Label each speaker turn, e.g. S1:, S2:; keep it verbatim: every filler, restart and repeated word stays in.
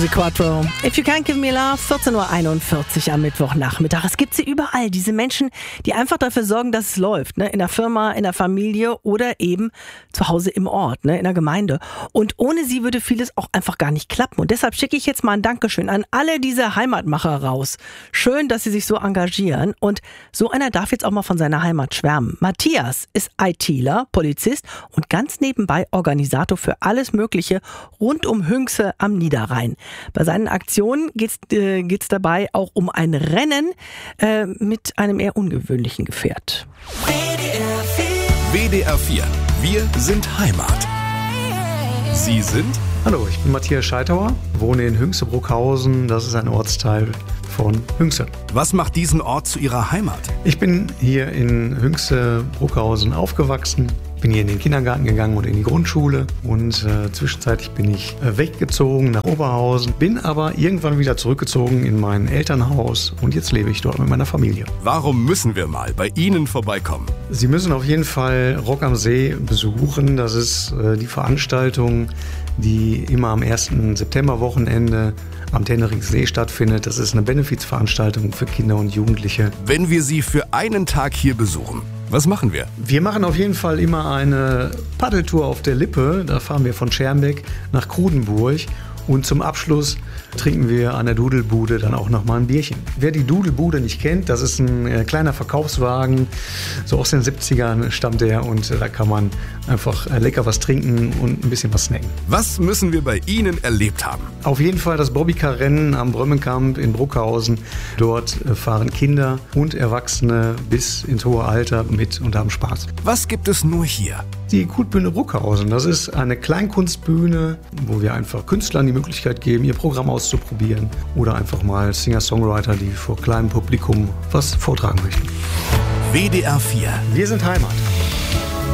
S1: The Quattro. If you can't give me love, vierzehn Uhr einundvierzig am Mittwochnachmittag. Es gibt sie überall, diese Menschen, die einfach dafür sorgen, dass es läuft, ne? In der Firma, in der Familie oder eben zu Hause im Ort, ne? In der Gemeinde. Und ohne sie würde vieles auch einfach gar nicht klappen. Und deshalb schicke ich jetzt mal ein Dankeschön an alle diese Heimatmacher raus. Schön, dass sie sich so engagieren. Und so einer darf jetzt auch mal von seiner Heimat schwärmen. Matthias ist ITler, Polizist und ganz nebenbei Organisator für alles Mögliche rund um Hünxe am Niederrhein. Bei seinen Aktionen geht es äh, geht's dabei auch um ein Rennen äh, mit einem eher ungewöhnlichen Gefährt.
S2: W D R vier. Wir sind Heimat. Sie sind?
S3: Hallo, ich bin Matthias Scheithauer, wohne in Hünxe-Bruckhausen. Das ist ein Ortsteil von Hünxe.
S2: Was macht diesen Ort zu Ihrer Heimat?
S3: Ich bin hier in Hünxe-Bruckhausen aufgewachsen. Bin hier in den Kindergarten gegangen und in die Grundschule und äh, zwischenzeitlich bin ich äh, weggezogen nach Oberhausen, bin aber irgendwann wieder zurückgezogen in mein Elternhaus und jetzt lebe ich dort mit meiner Familie.
S2: Warum müssen wir mal bei Ihnen vorbeikommen?
S3: Sie müssen auf jeden Fall Rock am See besuchen. Das ist äh, die Veranstaltung, die immer am ersten Septemberwochenende am Tennerichsee stattfindet. Das ist eine Benefizveranstaltung für Kinder und Jugendliche.
S2: Wenn wir Sie für einen Tag hier besuchen, was machen wir?
S3: Wir machen auf jeden Fall immer eine Paddeltour auf der Lippe. Da fahren wir von Schermbeck nach Krudenburg. Und zum Abschluss trinken wir an der Dudelbude dann auch noch mal ein Bierchen. Wer die Dudelbude nicht kennt, das ist ein äh, kleiner Verkaufswagen. So aus den siebzigern stammt der und äh, da kann man einfach äh, lecker was trinken und ein bisschen was snacken.
S2: Was müssen wir bei Ihnen erlebt haben?
S3: Auf jeden Fall das Bobbycar-Rennen am Brömmenkamp in Bruckhausen. Dort äh, fahren Kinder und Erwachsene bis ins hohe Alter mit und haben Spaß.
S2: Was gibt es nur hier?
S3: Die Kultbühne Bruckhausen, das ist eine Kleinkunstbühne, wo wir einfach Künstlern die Möglichkeit geben, ihr Programm auszuprobieren oder einfach mal Singer-Songwriter, die vor kleinem Publikum was vortragen möchten.
S2: W D R vier.
S3: Wir sind Heimat.